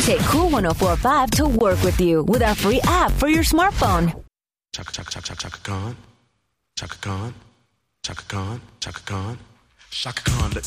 take Cool 104.5 to work with you with our free app for your smartphone. Chaka Khan. Chaka Khan. Chaka Khan. Chaka Khan. Chaka Khan. Chaka Khan.